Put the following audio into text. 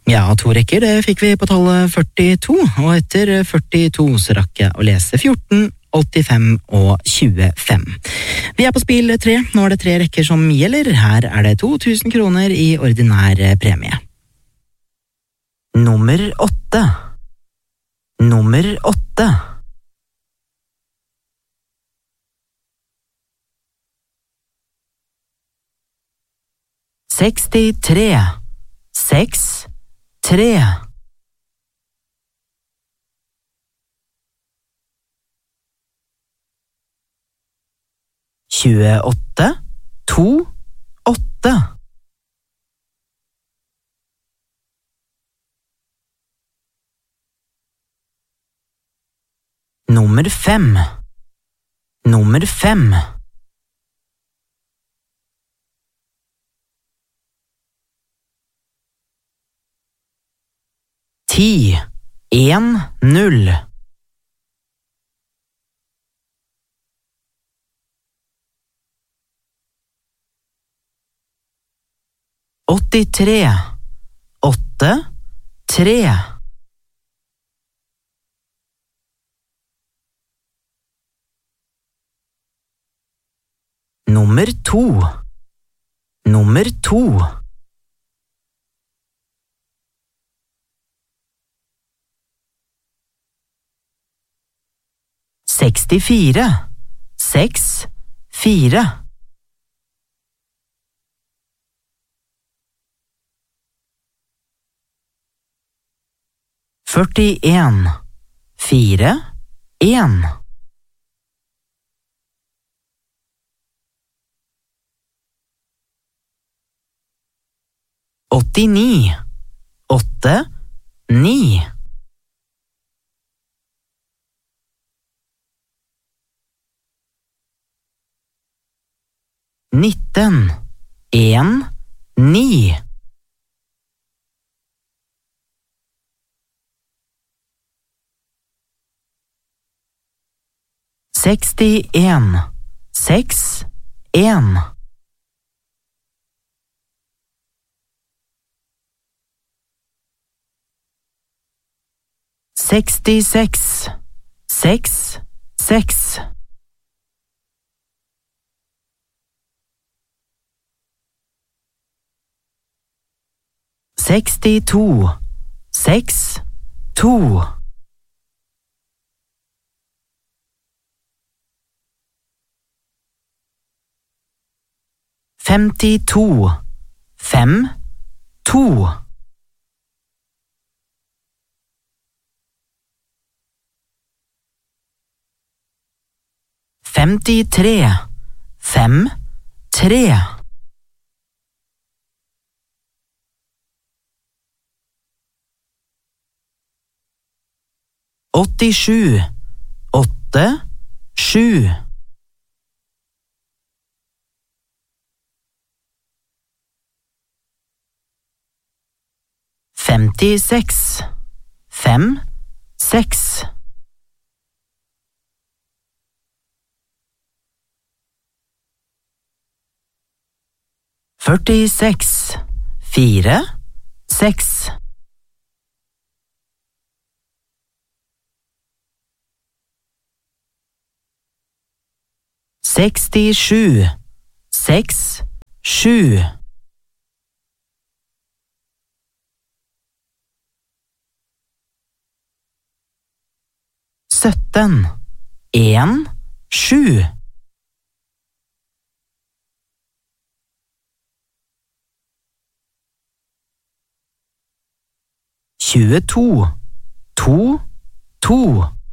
Ja, 2 rekker, det fikk vi på tallet 42, og etter 42 så rakk jeg å lese 14, 85 og 25. Vi på spill 3, nå det 3 rekker som gjelder, her det 2000 kroner i ordinær premie. Nummer 8. Nummer 8. Sekstitre, 6-3. Tjueåtte, 2-8. Nummer 5. Nummer 5. Ti, 1-0. Åttitre, 8-3. Nummer 2. Nummer 2. Sekstifire, 6-4. Førtien, 4-1. Åttini, 8-9. Nitten, 1-9. Sekstien, 6-1. Sekstiseks, 6-6. Sekstito, 6-2. Femtito, 5-2. Femtitre, 5-3. Åttisju, 8-7. Femtiseks, 5-6. Førtiseks, 4-6. Sekstisju, 6-7. Sytten, 1-7. Tjueto, 2-2.